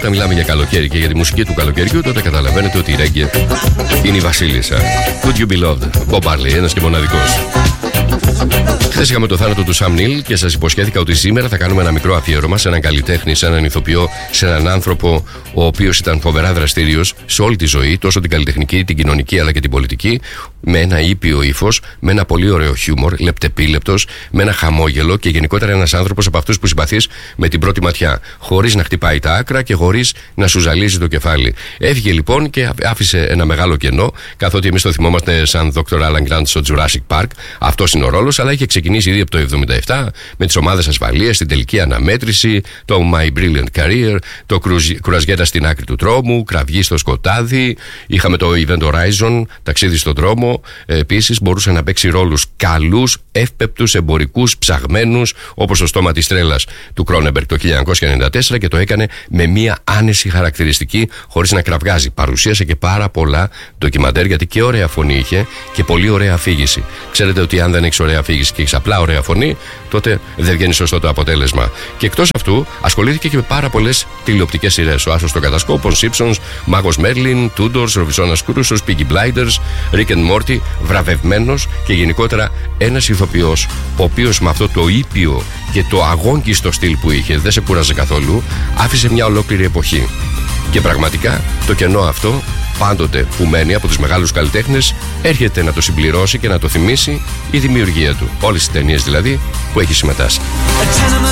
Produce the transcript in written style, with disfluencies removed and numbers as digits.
όταν μιλάμε για καλοκαίρι και για τη μουσική του καλοκαιριού, τότε καταλαβαίνετε ότι η ρέγγε είναι η βασίλισσα. Could you be loved? Bob Marley, ένας και μοναδικός. Χθες είχαμε το θάνατο του Sam Neill και σας υποσχέθηκα ότι σήμερα θα κάνουμε ένα μικρό αφιέρωμα σε έναν καλλιτέχνη, σε έναν ηθοποιό, σε έναν άνθρωπο ο οποίος ήταν φοβερά δραστήριος σε όλη τη ζωή, τόσο την καλλιτεχνική, την κοινωνική αλλά και την πολιτική, με ένα ήπιο ύφος, με ένα πολύ ωραίο χιούμορ, λεπτεπίλεπτος, με ένα χαμόγελο και γενικότερα ένας άνθρωπος από αυτούς που συμπαθείς με την πρώτη ματιά, χωρίς να χτυπάει τα άκρα και χωρίς να σου ζαλίζει το κεφάλι. Έφυγε λοιπόν και άφησε ένα μεγάλο κενό, καθότι εμείς το θυμόμαστε σαν Dr. Alan Grant στο Jurassic Park. Αυτός είναι ο ρόλος, αλλά είχε ξεκινήσει ήδη από το 1977 με τις ομάδες ασφαλείας, την τελική αναμέτρηση, το My Brilliant Career, το κρουαζιέρα στην άκρη του δρόμου, κραυγή στο σκοτάδι. Είχαμε το Event Horizon, ταξίδι στον δρόμο. Επίσης μπορούσε να παίξει ρόλους καλούς, εύπεπτους, εμπορικούς, ψαγμένους, όπως το στόμα της τρέλας του Κρόνεμπεργκ το 1994, και το έκανε με μία άνεση χαρακτηριστική, χωρίς να κραυγάζει. Παρουσίασε και πάρα πολλά ντοκιμαντέρ, γιατί και ωραία φωνή είχε και πολύ ωραία αφήγηση. Ξέρετε ότι αν δεν έχεις ωραία αφήγηση και έχεις απλά ωραία φωνή, τότε δεν βγαίνει σωστό το αποτέλεσμα. Και εκτός αυτού, ασχολήθηκε και με πάρα πολλές τηλεοπτικές σειρές. Ο Άσος των Κατασκόπων, Simpsons, Μάγος Μέρλιν, Tudors, Ροβισόνας Κρούσος, Peaky Blinders, Rick and Morty, βραβευμένος και γενικότερα ένας ηθοποιός, ο οποίος με αυτό το ήπιο και το αγόγγιστο στυλ που είχε, δεν σε κούραζε καθόλου, άφησε μια ολόκληρη εποχή. Και πραγματικά το κενό αυτό, πάντοτε που μένει από τους μεγάλους καλλιτέχνες, έρχεται να το συμπληρώσει και να το θυμίσει η δημιουργία του. Όλες τις ταινίες δηλαδή που έχει συμμετάσχει.